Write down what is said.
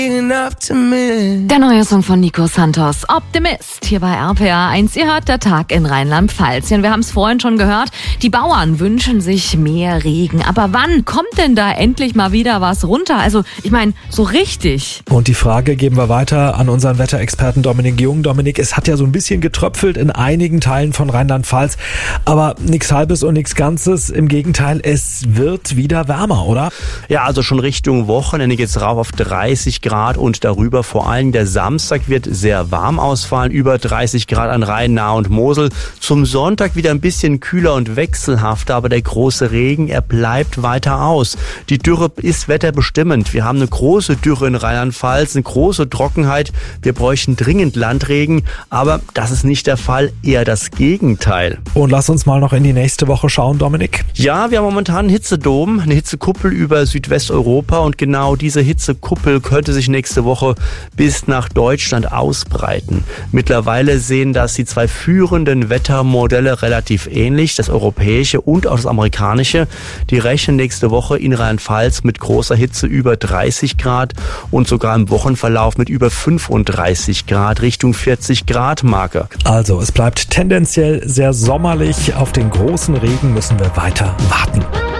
Der neue Song von Nico Santos, Optimist, hier bei RPA 1. Ihr hört der Tag in Rheinland-Pfalz. Und wir haben es vorhin schon gehört, die Bauern wünschen sich mehr Regen. Aber wann kommt denn da endlich mal wieder was runter? Also, ich meine, so richtig. Und die Frage geben wir weiter an unseren Wetterexperten Dominik Jung. Dominik, es hat ja so ein bisschen getröpfelt in einigen Teilen von Rheinland-Pfalz. Aber nichts Halbes und nichts Ganzes. Im Gegenteil, es wird wieder wärmer, oder? Ja, also schon Richtung Wochenende geht's rauf auf 30 Grad und darüber. Vor allem der Samstag wird sehr warm ausfallen, über 30 Grad an Rhein, Nahe und Mosel. Zum Sonntag wieder ein bisschen kühler und wechselhafter, aber der große Regen, er bleibt weiter aus. Die Dürre ist wetterbestimmend. Wir haben eine große Dürre in Rheinland-Pfalz, eine große Trockenheit. Wir bräuchten dringend Landregen, aber das ist nicht der Fall, eher das Gegenteil. Und lass uns mal noch in die nächste Woche schauen, Dominik. Ja, wir haben momentan einen Hitzedom, eine Hitzekuppel über Südwesteuropa und genau diese Hitzekuppel könnte sich nächste Woche bis nach Deutschland ausbreiten. Mittlerweile sehen das die zwei führenden Wettermodelle relativ ähnlich, das europäische und auch das amerikanische. Die rechnen nächste Woche in Rheinland-Pfalz mit großer Hitze über 30 Grad und sogar im Wochenverlauf mit über 35 Grad Richtung 40 Grad Marke. Also, es bleibt tendenziell sehr sommerlich. Auf den großen Regen müssen wir weiter warten.